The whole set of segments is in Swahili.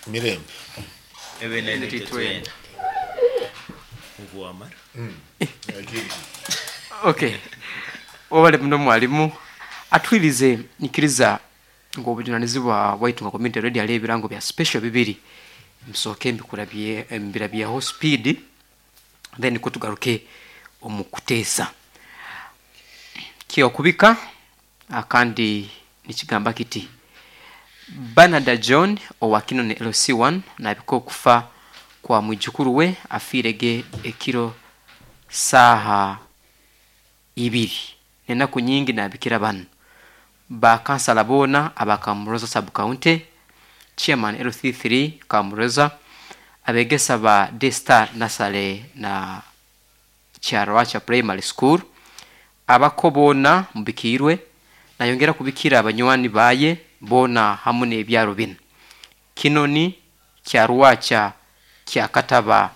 Mirembe. Okay. Obale muno mwalimu atwilize nikiriza ngo obujunanizibwa Waitunga Community Radio ali ebirango bya special bibiri msoke mbirabye ho speed then kutugaruke omukutesa kubika akandi nikigamba kiti Banada John owakino ne LC1 nabiko kufa kwa mwijukuru we afirege ekiro saha ibiri nena kunyingi nabikira bano ba kansala bona abakamuroza sub county chairman LC3 kamuroza abegesa ba Destar Nasale na Charwacha Primary School abakobona mbikirwe nayongera kubikira abanywani baye bona hamune ebyaro bino Kinoni Charwacha kya Kataba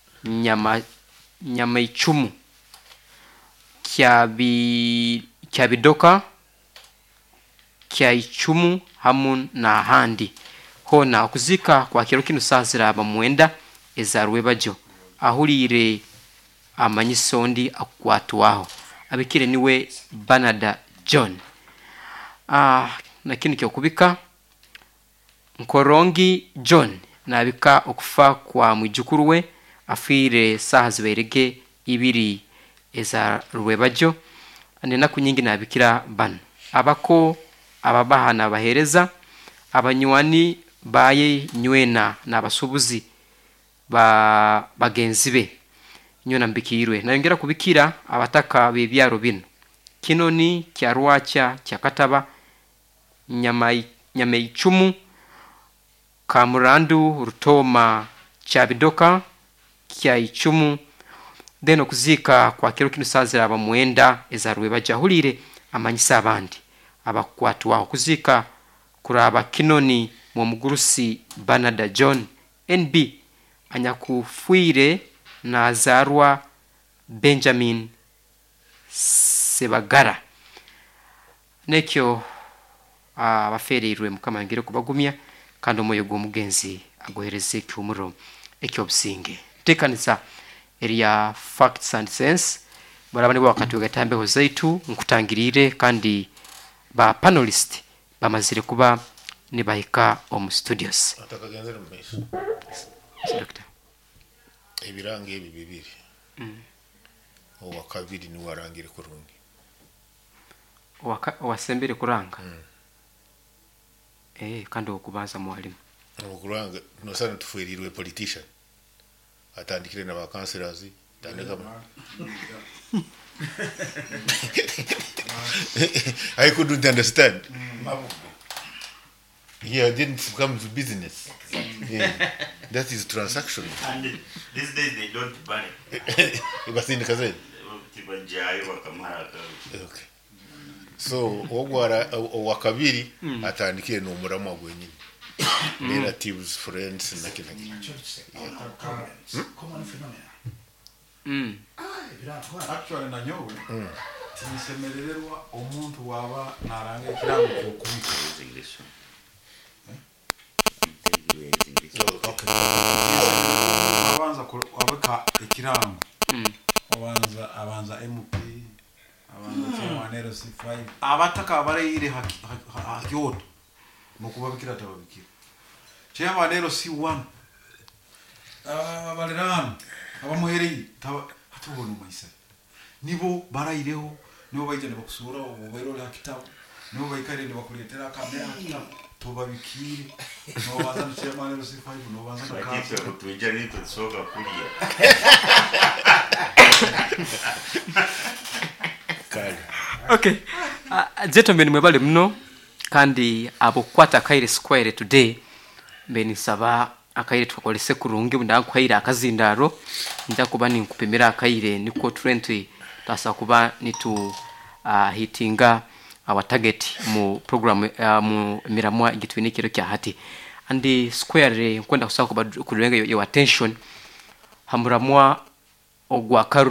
nyama ichumu kya bidoka kya ichumu hamun na handi hona okuzika kwa kiro kino sazira abamwenda ezarwe bajo ahulire amanyisondi akwatwaho abikire niwe Banada John na kino kyokubika Nkorongi John nabika okufa kwa mwijukuru we afire saha ziberege ibiri eza rwebajo nena kunyingi nabikira ban abako ababahana bahereza abanywani baye nywena nabasubuzi bagenzi be nyona mbikirwe nayongera kubikira abataka bebyaro bino Kinoni Kyarwacha Kyakataba nyama ichumu Kamurandu Rutoma Chabidoka kya ichumu then okuzika kwa kiro kino sazira abamwenda ezarwe bajahulire amanyisa abandi abakwatwa okuzika kuraba Kinoni mu mugurusi Banada John NB anyakufuire na zarwa Benjamin Sebagara nekyo abaferirwe mukama ngire kubagumya kandi omoyo gw'omugenzi agohereze kyumuro ekyo businge tekanisa area facts and sense barabani wakati wagatambeho zaitu nkutangirire kandi ba panelist bamazire kuba nibahika omu studios Atakagenzera mumesha. Doctor Ebirange ebi bibiri. Owakabiri ni warangire kurungi. Wasembere kuranga. Kandi okubanza mwalimu. Okuranga no sana tufuirirwe politician. Atandikire na councillors tandika. I couldn't understand. Yeah, didn't come to business. Yeah. That is transaction. And these days they don't buy. But in the Kazan. Okay. So owakabiri atandikire no murama gwenyine. Relatives, friends, nakina. Common phenomenon. Actually na nyowe tinisemererwa omuntu waba naranga kirango cyokubika English. Okay. Abanza kwabika ikirango. Abanza MP, abanza Chairman LC5. Abataka barayire hakyoto. Mukubabikira tababikira. Chairman LC1. Baliran abamuhereye hatubona umayisa. Nibo barayireho nibo bayijana bakusura ubero la kitabu. Nibo bayikare ni bakuletera kamera kitabu. Tubabikire no bazana Chairman LC5 no bazana ka kitu kutujana nito soka kulia Kali. Okay. Gentlemen mwebale mno kandi abokwata kaire square today beni saba akaire tukolese kurungi bunda kwaire akazindaro nda kuba ni nkupimira akaire niko 20 tasa kuba nitu hitinga our target mu program mu miramwa igitwinikiro kya hati andi square kwenda kusaka kuba kulenga your attention hamuramwa ogwa